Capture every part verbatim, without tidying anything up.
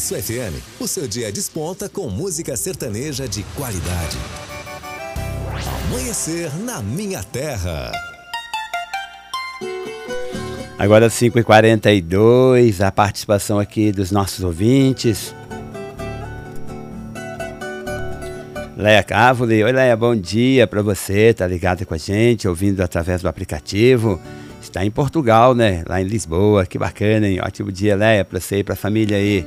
Manhuaçu F M, o seu dia desponta com música sertaneja de qualidade. Amanhecer na minha terra. Agora cinco e quarenta e dois, a participação aqui dos nossos ouvintes. Leia Cávoli, oi Leia, bom dia para você, tá ligada com a gente, ouvindo através do aplicativo. Está em Portugal, né? Lá em Lisboa, que bacana, hein? Ótimo dia, Leia, para você e para a família aí.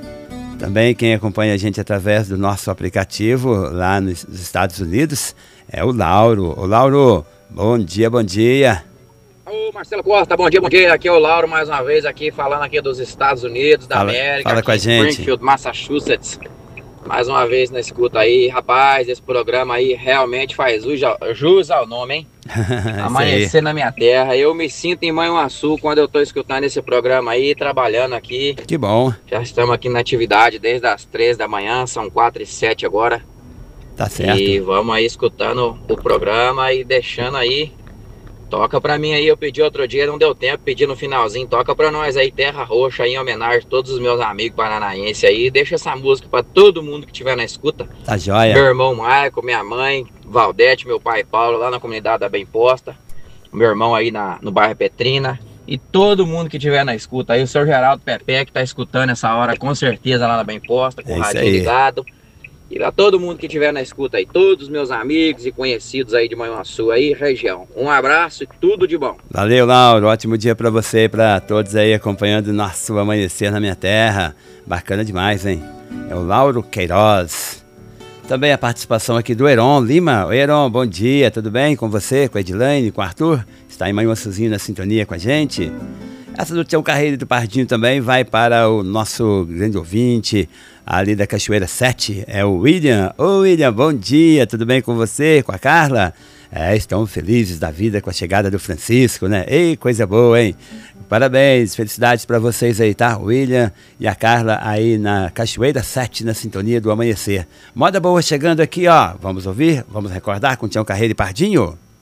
Também quem acompanha a gente através do nosso aplicativo lá nos Estados Unidos é o Lauro. Ô Lauro, bom dia, bom dia. Ô Marcelo Costa, bom dia, bom dia. Aqui é o Lauro mais uma vez aqui falando aqui dos Estados Unidos, da fala, América. Fala com a gente. Springfield, Massachusetts. Mais uma vez na escuta aí, rapaz, esse programa aí realmente faz jus ao nome, hein? Amanhecer na minha terra. Eu me sinto em Manhuaçu quando eu tô escutando esse programa aí, trabalhando aqui. Que bom. Já estamos aqui na atividade desde as três da manhã, são quatro e sete agora. Tá certo. E vamos aí escutando o programa e deixando aí. Toca pra mim aí, eu pedi outro dia, não deu tempo, pedi no finalzinho. Toca pra nós aí, Terra Roxa, aí, em homenagem a todos os meus amigos paranaenses aí. Deixa essa música pra todo mundo que estiver na escuta. Tá joia. Meu irmão Marco, minha mãe, Valdete, meu pai Paulo, lá na comunidade da Bem Posta. Meu irmão aí na, no bairro Petrina. E todo mundo que estiver na escuta aí, o senhor Geraldo Pepe, que tá escutando essa hora, com certeza, lá na Bem Posta, com é o radinho ligado. E lá todo mundo que estiver na escuta aí, todos os meus amigos e conhecidos aí de Manhuaçu aí, região. Um abraço e tudo de bom. Valeu, Lauro. Ótimo dia pra você e pra todos aí acompanhando o nosso Amanhecer na Minha Terra. Bacana demais, hein? É o Lauro Queiroz. Também a participação aqui do Heron Lima. Oi, Heron, bom dia. Tudo bem com você, com a Edilane, com o Arthur? Está em Manhuaçuzinho na sintonia com a gente? Essa do Tião Carreiro do Pardinho também vai para o nosso grande ouvinte ali da Cachoeira sete, é o William. Ô William, bom dia, tudo bem com você, com a Carla? É, estão felizes da vida com a chegada do Francisco, né? Ei, coisa boa, hein? Parabéns, felicidades para vocês aí, tá? O William e a Carla aí na Cachoeira sete, na sintonia do Amanhecer. Moda boa chegando aqui, ó. Vamos ouvir? Vamos recordar com o Tião Carreiro e Pardinho?